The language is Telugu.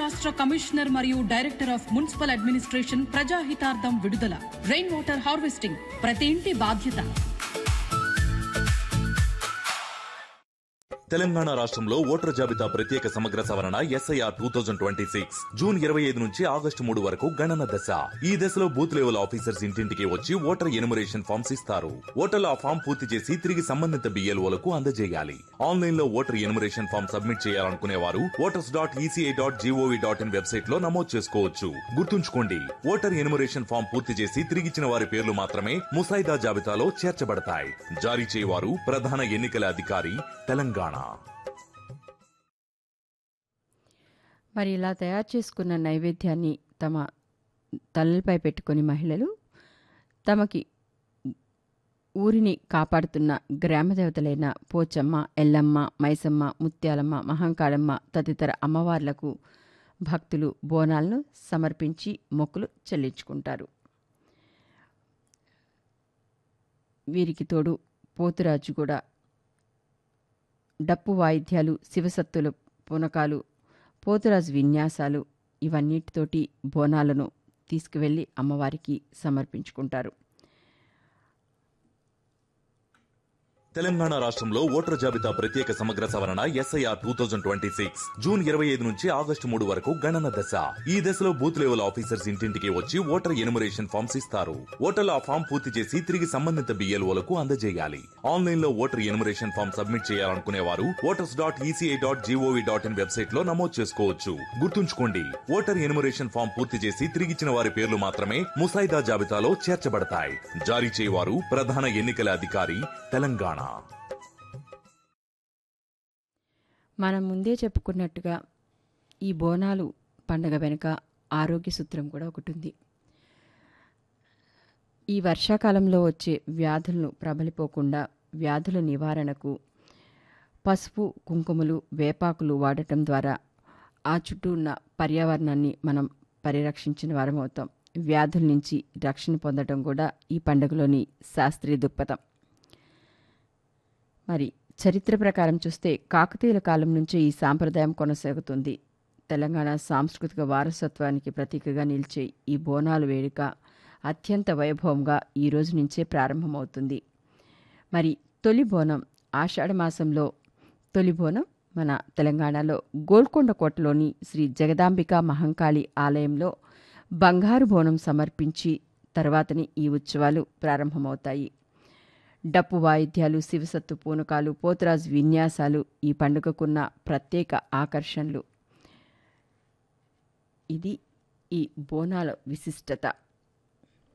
రాష్ట్ర కమిషనర్ మరియు డైరెక్టర్ ఆఫ్ మున్సిపల్ అడ్మినిస్ట్రేషన్ ప్రజాహితార్థం విడుదల. రెయిన్ వాటర్ హార్వెస్టింగ్ ప్రతి ఇంటి బాధ్యత. తెలంగాణ రాష్ట్రంలో ఓటర్ జాబితా ప్రత్యేక సమగ్ర సవరణ SIR 2026 జూన్ 25 నుంచి ఆగస్టు 3 వరకు గణన దశ. ఈ దశలో బూత్ లెవెల్ ఆఫీసర్స్ ఇంటింటికి వచ్చి ఓటర్ ఎనుమరేషన్ ఫామ్స్ ఇస్తారు. ఓటర్లు ఆ ఫామ్ పూర్తి చేసి తిరిగి సంబంధిత BLOలకు అందజేయాలి. ఆన్లైన్ లో ఓటర్ ఎనుమరేషన్ ఫామ్ సబ్మిట్ చేయాలనుకునే వారు voters.eci.gov.in వెబ్సైట్ లో నమోదు చేసుకోవచ్చు. గుర్తుంచుకోండి, ఓటర్ ఎనుమరేషన్ ఫామ్ పూర్తి చేసి తిరిగిచ్చిన వారి పేర్లు మాత్రమే ముసాయిదా జాబితాలో చేర్చబడతాయి. జారీ చేయవారు ప్రధాన ఎన్నికల అధికారి, తెలంగాణ. మరి ఇలా తయారు చేసుకున్న నైవేద్యాన్ని తమ తలలపై పెట్టుకుని మహిళలు తమకి ఊరిని కాపాడుతున్న గ్రామదేవతలైన పోచమ్మ, ఎల్లమ్మ, మైసమ్మ, ముత్యాలమ్మ, మహంకాళమ్మ తదితర అమ్మవార్లకు భక్తులు బోనాలను సమర్పించి మొక్కులు చెల్లించుకుంటారు. వీరికి తోడు పోతురాజు కూడా డప్పు వాయిద్యాలు, శివసత్తుల పూనకాలు, పోతురాజు విన్యాసాలు ఇవన్నిటితోటి బోనాలను తీసుకువెళ్ళి అమ్మవారికి సమర్పించుకుంటారు. తెలంగాణ రాష్ట్రంలో ఓటర్ జాబితా ప్రత్యేక సమగ్ర సవరణ SIR 2026 జూన్ 25 నుంచి ఆగస్టు 3 వరకు గణన దశ. ఈ దశలో బూత్ లెవెల్ ఆఫీసర్స్ ఇంటింటికి వచ్చి ఓటర్ ఎనుమరేషన్ ఫామ్స్ ఇస్తారు. ఓటర్లు ఆ ఫామ్ పూర్తి చేసి తిరిగి సంబంధిత BLOలకు అందజేయాలి. ఆన్లైన్ లో ఓటర్ ఎనుమరేషన్ ఫామ్ సబ్మిట్ చేయాలనుకునే వారు voters.eci.gov.in వెబ్సైట్ లో నమోదు చేసుకోవచ్చు. గుర్తుంచుకోండి, ఓటర్ ఎనుమరేషన్ ఫామ్ పూర్తి చేసి తిరిగిచ్చిన వారి పేర్లు మాత్రమే ముసాయిదా జాబితాలో చేర్చబడతాయి. జారీ చేయవారు ప్రధాన ఎన్నికల అధికారి, తెలంగాణ. మనం ముందే చెప్పుకున్నట్టుగా ఈ బోనాలు పండగ వెనుక ఆరోగ్య సూత్రం కూడా ఒకటి ఉంది. ఈ వర్షాకాలంలో వచ్చే వ్యాధులను ప్రబలిపోకుండా వ్యాధుల నివారణకు పసుపు, కుంకుమలు, వేపాకులు వాడటం ద్వారా ఆ చుట్టూ ఉన్న పర్యావరణాన్ని మనం పరిరక్షించిన వారం అవుతాం. వ్యాధుల నుంచి రక్షణ పొందడం కూడా ఈ పండుగలోని శాస్త్రీయ దృక్పథం. మరి చరిత్ర ప్రకారం చూస్తే కాకతీయుల కాలం నుంచే ఈ సాంప్రదాయం కొనసాగుతుంది. తెలంగాణ సాంస్కృతిక వారసత్వానికి ప్రతీకగా నిలిచే ఈ బోనాలు వేడుక అత్యంత వైభవంగా ఈ రోజు నుంచే ప్రారంభమవుతుంది. మరి తొలి బోనం ఆషాఢ మాసంలో తొలి బోనం మన తెలంగాణలో గోల్కొండ కోటలోని శ్రీ జగదాంబిక మహంకాళి ఆలయంలో బంగారు బోనం సమర్పించి తర్వాతని ఈ ఉత్సవాలు ప్రారంభమవుతాయి. డప్పు వాయిద్యాలు, శివసత్తు పూనకాలు, పోతురాజు విన్యాసాలు ఈ పండుగకున్న ప్రత్యేక ఆకర్షణలు. ఇది ఈ బోనాల విశిష్టత.